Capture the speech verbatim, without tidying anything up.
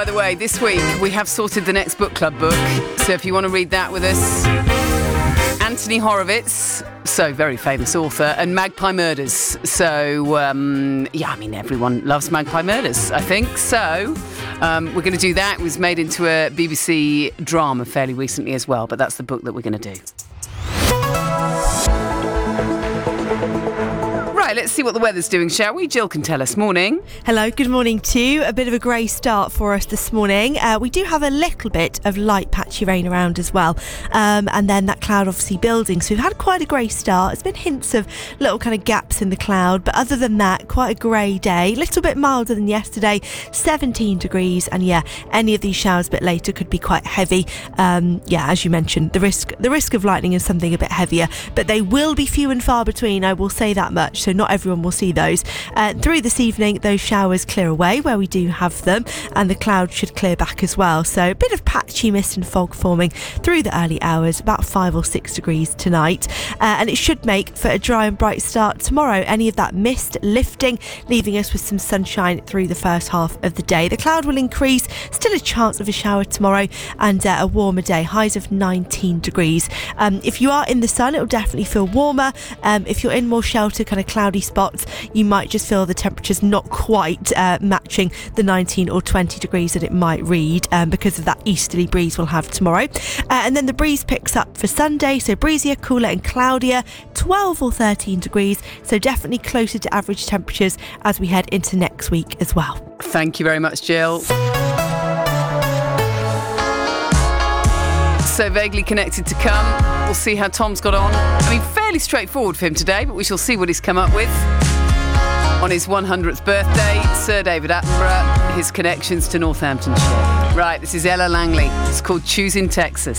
by the way, this week we have sorted the next book club book. So if you want to read that with us, Anthony Horowitz, so very famous author, and Magpie Murders. So, um, yeah, I mean, everyone loves Magpie Murders, I think. So um, we're going to do that. It was made into a B B C drama fairly recently as well, but that's the book that we're going to do. Right, let's see what the weather's doing, shall we? Jill can tell us. Morning. Hello, good morning to you. A bit of a grey start for us this morning. Uh, we do have a little bit of light patchy rain around as well. Um, and then that cloud obviously building. So we've had quite a grey start. It's been hints of little kind of gaps in the cloud. But other than that, quite a grey day. A little bit milder than yesterday. seventeen degrees. And yeah, any of these showers a bit later could be quite heavy. Um, yeah, as you mentioned, the risk the risk of lightning is something a bit heavier. But they will be few and far between, I will say that much. So not everyone will see those. Uh, through this evening, those showers clear away where we do have them, and the clouds should clear back as well. So a bit of patchy mist and fog forming through the early hours, about five or six degrees tonight. Uh, and it should make for a dry and bright start tomorrow. Any of that mist lifting, leaving us with some sunshine through the first half of the day. The cloud will increase, still a chance of a shower tomorrow, and uh, a warmer day, highs of nineteen degrees. Um, if you are in the sun, it will definitely feel warmer. Um, if you're in more sheltered, kind of cloudy spots, you might just feel the temperatures not quite uh, matching the nineteen or twenty degrees that it might read um, because of that easterly breeze we'll have tomorrow. Uh, and then the breeze picks up for Sunday, so breezier, cooler and cloudier, twelve or thirteen degrees, so definitely closer to average temperatures as we head into next week as well. Thank you very much, Jill. So vaguely connected to come. We'll see how Tom's got on. I mean, fairly straightforward for him today, but we shall see what he's come up with. On his one hundredth birthday, Sir David Attenborough, his connections to Northamptonshire. Right, this is Ella Langley. It's called Choosing Texas.